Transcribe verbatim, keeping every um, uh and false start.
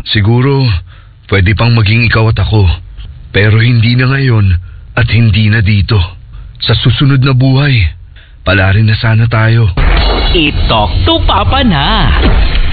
Siguro, pwede pang maging ikaw at ako. Pero hindi na ngayon at hindi na dito. Sa susunod na buhay, pala rin na sana tayo. I-talk to Papa na.